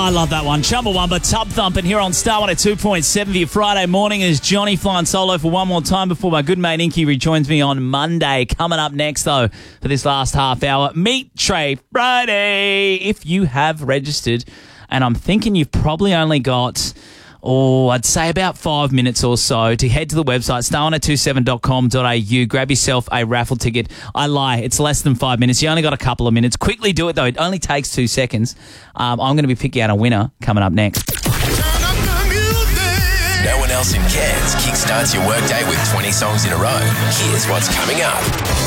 I love that one. Chumbawamba, Tub Thumping here on Star 102.7 for your Friday morning as Johnny flying solo for one more time before my good mate Inky rejoins me on Monday. Coming up next, though, for this last half hour, Meat Tray Friday. If you have registered, and I'm thinking you've probably only got... I'd say about 5 minutes or so to head to the website, star1027.com.au. Grab yourself a raffle ticket. I lie, it's less than 5 minutes. You only got a couple of minutes. Quickly do it, though. It only takes 2 seconds. I'm going to be picking out a winner coming up next. No one else in Cairns kickstarts your workday with 20 songs in a row. Here's what's coming up.